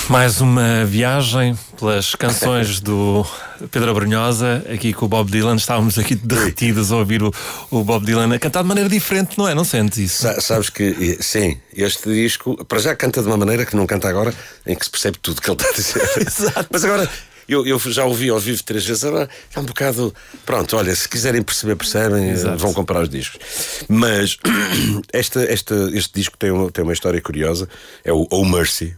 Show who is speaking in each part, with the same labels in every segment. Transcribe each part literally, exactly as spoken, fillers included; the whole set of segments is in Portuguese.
Speaker 1: Mais uma viagem pelas canções do Pedro Abrunhosa, aqui com o Bob Dylan. Estávamos aqui derretidos a ouvir o, o Bob Dylan a cantar de maneira diferente, não é? Não sentes isso?
Speaker 2: Sa- sabes que, sim, este disco, para já canta de uma maneira que não canta agora, em que se percebe tudo que ele está a dizer.
Speaker 1: Exato.
Speaker 2: Mas agora, eu, eu já ouvi ao vivo três vezes, agora está um bocado. Pronto, olha, se quiserem perceber, percebem,
Speaker 1: Exato.
Speaker 2: Vão comprar os discos. Mas esta, esta, este disco tem uma, tem uma história curiosa, é o Oh Mercy.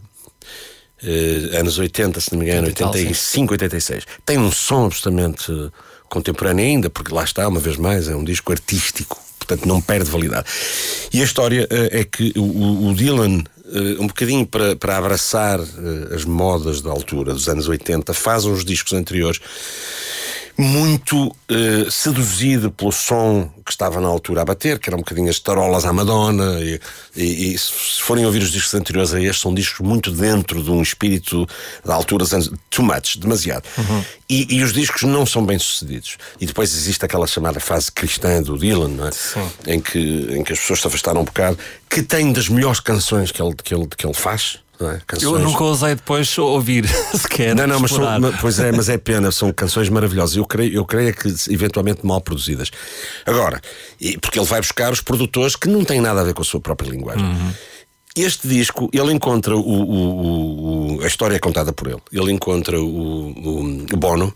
Speaker 2: Uh, anos oitenta, se não me engano, oitenta e cinco, oitenta e seis. Tem um som absolutamente uh, contemporâneo ainda, porque lá está, uma vez mais, é um disco artístico, portanto não perde validade. E a história uh, é que o, o Dylan, uh, um bocadinho para, para abraçar uh, as modas da altura, dos anos oitenta, faz uns discos anteriores muito uh, seduzido pelo som que estava na altura a bater, que era um bocadinho as tarolas à Madonna, e, e, e se forem ouvir os discos anteriores a estes, são discos muito dentro de um espírito da altura dos anos, too much, demasiado. Uhum. E, e os discos não são bem sucedidos. E depois existe aquela chamada fase cristã do Dylan, não é? em, que, em que as pessoas se afastaram um bocado, que tem das melhores canções que ele, que ele, que ele faz. Não é? Canções...
Speaker 1: Eu nunca ousei depois ouvir sequer.
Speaker 2: Não, não, mas
Speaker 1: explorar.
Speaker 2: são, pois é, mas é pena, são canções maravilhosas. Eu creio, eu creio é que eventualmente mal produzidas. Agora, e, porque ele vai buscar os produtores que não têm nada a ver com a sua própria linguagem. Uhum. Este disco, ele encontra o, o, o, a história é contada por ele. Ele encontra o, o Bono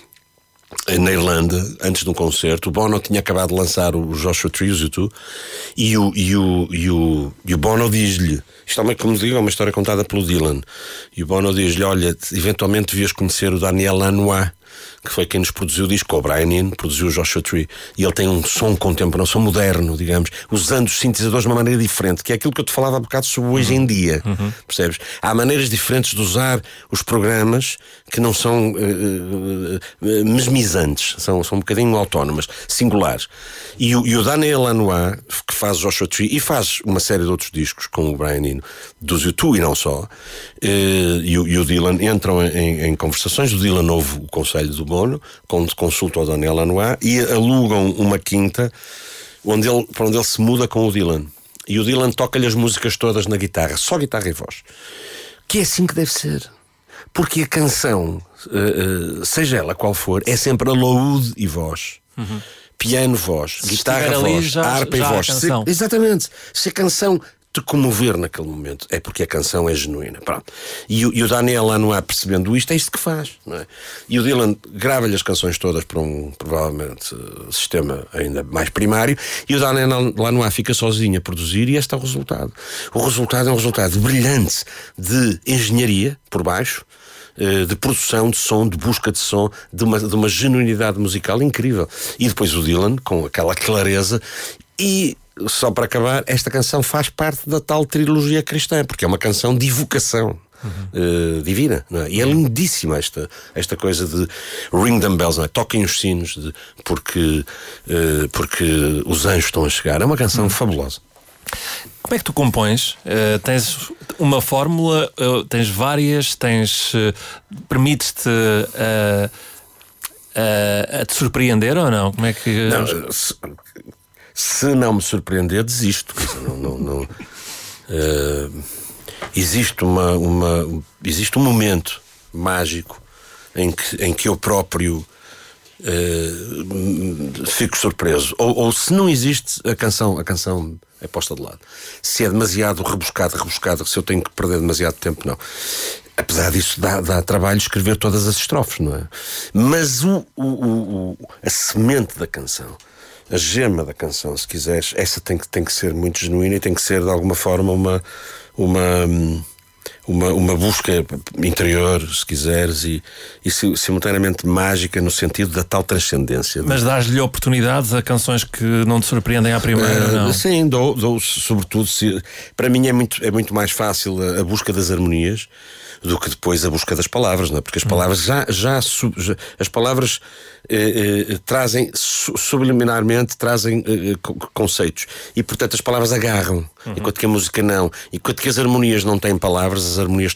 Speaker 2: na Irlanda, antes de um concerto. O Bono tinha acabado de lançar o Joshua Tree, o U dois, e o, e o, e o, e o Bono diz-lhe, isto é, como digo, é uma história contada pelo Dylan, e o Bono diz-lhe, olha, eventualmente devias conhecer o Daniel Lanois, que foi quem nos produziu o disco. O Brian Eno produziu o Joshua Tree, e ele tem um som contemporâneo, um som moderno, digamos, usando os sintetizadores de uma maneira diferente, que é aquilo que eu te falava há bocado sobre hoje em dia. Uhum. Percebes? Há maneiras diferentes de usar os programas que não são uh, uh, uh, mesmizantes, são, são um bocadinho autónomas, singulares. E o, e o Daniel Lanois, que faz o Joshua Tree e faz uma série de outros discos com o Brian Eno, dos U dois e não só, uh, e, o, e o Dylan entram em, em conversações. O Dylan ouve o conselho do Bono, consulta o Daniel Lanois e alugam uma quinta onde ele, para onde ele se muda com o Dylan. E o Dylan toca-lhe as músicas todas na guitarra, só guitarra e voz. Que é assim que deve ser. Porque a canção, uh, uh, seja ela qual for, é sempre alaúde e voz. Uhum. Piano, voz,
Speaker 1: se
Speaker 2: guitarra,
Speaker 1: ali,
Speaker 2: voz,
Speaker 1: já,
Speaker 2: harpa
Speaker 1: já
Speaker 2: e voz. Se, exatamente. Se a canção te comover naquele momento, é porque a canção é genuína. Pronto. E, o, e o Daniel Lanois, percebendo isto, é isto que faz, não é? E o Dylan grava-lhe as canções todas para um, provavelmente, sistema ainda mais primário, e o Daniel Lanois fica sozinho a produzir, e este é o resultado. O resultado é um resultado brilhante de engenharia por baixo, de produção de som, de busca de som, de uma, de uma genuinidade musical incrível. E depois o Dylan, com aquela clareza. E só para acabar, esta canção faz parte da tal trilogia cristã, porque é uma canção de evocação uhum. uh, divina, não é? E é lindíssima esta, esta coisa de ring them bells, não é? Toquem os sinos, de, porque, uh, porque os anjos estão a chegar. É uma canção uhum. fabulosa.
Speaker 1: Como é que tu compões? Uh, tens uma fórmula, uh, tens várias, tens uh, permites-te uh, uh, a te surpreender ou não? Como é que...
Speaker 2: Não, se, se não me surpreender, desisto. não, não, não, uh, existe, uma, uma, existe um momento mágico em que, em que eu próprio uh, fico surpreso. Ou, ou se não existe, a canção, a canção é posta de lado. Se é demasiado rebuscado, rebuscado, se eu tenho que perder demasiado tempo, não. Apesar disso, dá, dá trabalho escrever todas as estrofes, não é? Mas o, o, o, a semente da canção, a gema da canção, se quiseres, essa tem que, tem que ser muito genuína e tem que ser, de alguma forma, uma, uma, uma, uma busca interior, se quiseres, e, e simultaneamente mágica, no sentido da tal transcendência.
Speaker 1: Mas dás-lhe oportunidades a canções que não te surpreendem à primeira, uh, não?
Speaker 2: Sim, dou, dou sobretudo, se, para mim é muito, é muito mais fácil a, a busca das harmonias do que depois a busca das palavras, não é? Porque as palavras já, já, já as palavras eh, eh, trazem subliminarmente trazem eh, conceitos, e portanto as palavras agarram, uhum. enquanto que a música não, enquanto que as harmonias não têm palavras, as harmonias